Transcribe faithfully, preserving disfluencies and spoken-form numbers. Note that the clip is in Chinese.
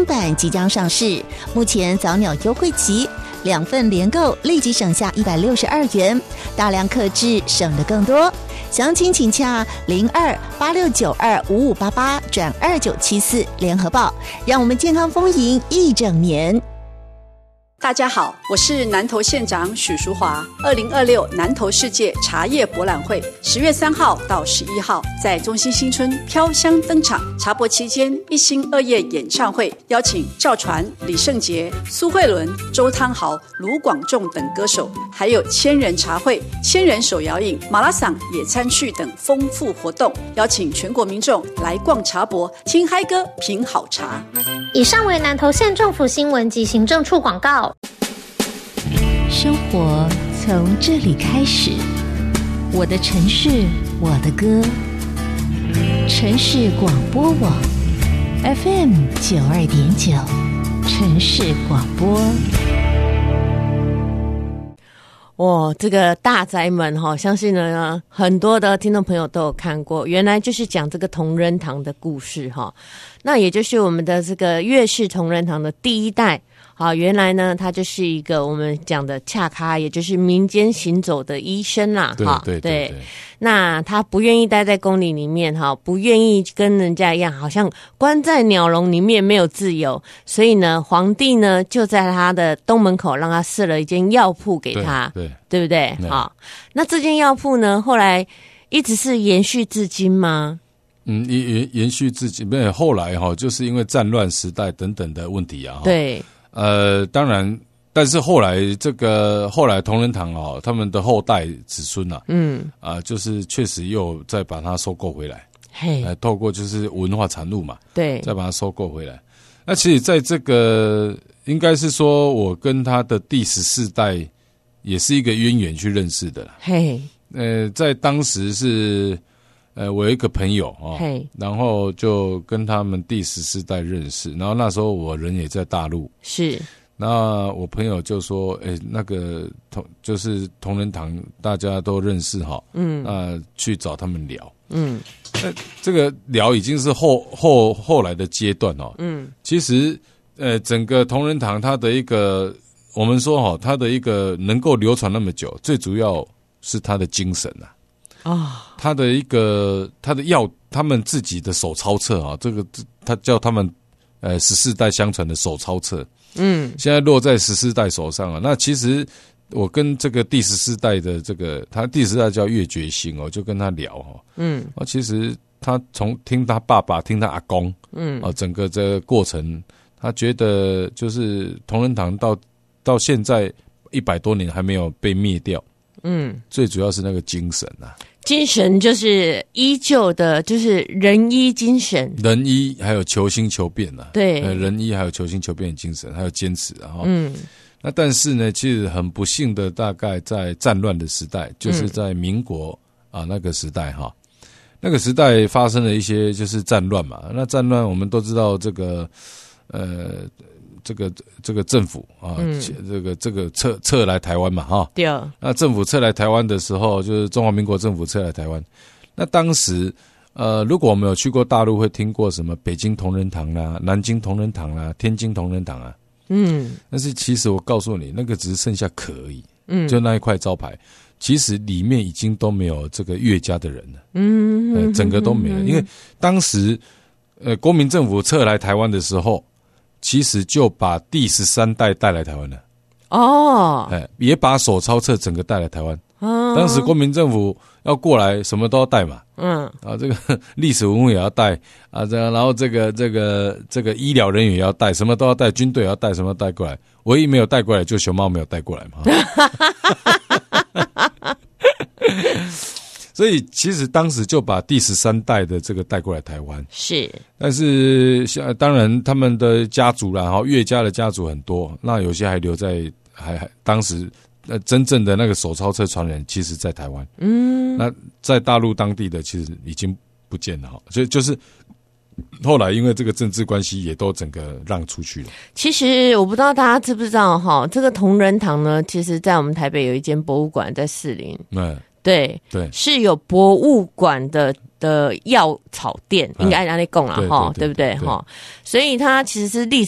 版即将上市，目前早鸟优惠期，两份连购立即省下一百六十二元，大量客制省得更多。详情请洽零二八六九二五五八八转二九七四联合报，让我们健康丰盈一整年。 大家好，我是南投县长许淑华。二零二六南投世界茶叶博览会十月三号到十一号在中心新村飘香登场。茶博期间一心二叶演唱会，邀请赵传、李圣杰、苏慧伦、周汤豪、卢广仲等歌手，还有千人茶会、千人手摇饮、马拉桑野餐趣等丰富活动，邀请全国民众来逛茶博，听嗨歌，品好茶。 以上为南投县政府新闻及行政处广告。 生活从这里开始，我的城市，我的歌。城市广播网 F M 九二点九，城市广播。 哦，这个大宅门哈，相信呢很多的听众朋友都有看过，原来就是讲这个同仁堂的故事哈。那也就是我们的这个岳氏同仁堂的第一代。好，原来呢，他就是一个我们讲的洽咖，也就是民间行走的医生啦。 对哈， 对对对。 那他不愿意待在宫里里面，哈，不愿意跟人家一样，好像关在鸟笼里面没有自由。所以呢，皇帝呢就在他的东门口让他设了一间药铺给他， 对，对， 对不对？ 对。 好，那这间药铺呢，后来一直是延续至今吗？ 嗯，延延续至今，没有后来哈，就是因为战乱时代等等的问题啊。 对。 呃，当然，但是后来这个后来同仁堂哦，他们的后代子孙啊，嗯啊、呃，就是确实又再把它收购回来，嘿，呃，透过就是文化产物嘛， 对， 再把它收购回来。那其实在这个应该是说我跟他的第十四代也是一个渊源去认识的啦，嘿，呃，在当时是。呃，我有一个朋友哦，然后就跟他们第十四代认识，然后那时候我人也在大陆，是，那我朋友就说，哎，那个同就是同仁堂大家都认识哈，嗯，那、呃、去找他们聊，嗯，那这个聊已经是后后后来的阶段哦，嗯，其实呃，整个同仁堂它的一个，我们说哈、哦，它的一个能够流传那么久，最主要是它的精神啊。啊、哦，他的一个他的药，他们自己的手抄册啊，这个他叫他们呃十四代相传的手抄册，嗯，现在落在十四代手上了。那其实我跟这个第十四代的这个，他第十四代叫岳觉兴哦，就跟他聊哈，嗯，啊，其实他从听他爸爸，听他阿公，嗯，啊，整个这个过程，他觉得就是同仁堂到到现在一百多年还没有被灭掉。嗯，最主要是那个精神啊， 精神就是依旧的，就是仁医精神， 仁医还有求新求变啊， 对， 呃，仁医还有求新求变的精神，还有坚持啊，嗯，那但是呢，其实很不幸的，大概在战乱的时代，就是在民国、嗯、啊那个时代哈，那个时代发生了一些就是战乱嘛，那战乱我们都知道这个呃。这个这个政府啊，嗯、这个这个撤撤来台湾嘛，哈，对。那政府撤来台湾的时候，就是中华民国政府撤来台湾。那当时，呃，如果我们有去过大陆，会听过什么北京同仁堂啦、南京同仁堂啦、天津同仁堂啊，嗯。但是其实我告诉你，那个只是剩下壳而已，嗯，就那一块招牌，其实里面已经都没有这个岳家的人了，嗯，呃、整个都没了，因为当时，呃，国民政府撤来台湾的时候。其实就把第十三代带来台湾了，哦，哎，也把手抄册整个带来台湾。哦，当时国民政府要过来，什么都要带嘛，嗯，啊，这个历史文物也要带啊，这样，然后这个这个这个医疗人员也要带，什么都要带，军队也要带，什么都带过来。唯一没有带过来，就熊猫没有带过来嘛。所以其实当时就把第十三代的这个带过来台湾，是，但是像当然他们的家族啦，哈，岳家的家族很多，那有些还留在还还当时呃真正的那个手抄册传人，其实在台湾，嗯，那在大陆当地的其实已经不见了哈，所以就是后来因为这个政治关系，也都整个让出去了。 其实我不知道大家知不知道哈，这个同仁堂呢，其实在我们台北有一间博物馆在士林，嗯。对对，是有博物馆的的药草店，应该按你讲啦哈，对不对哈？所以它其实是历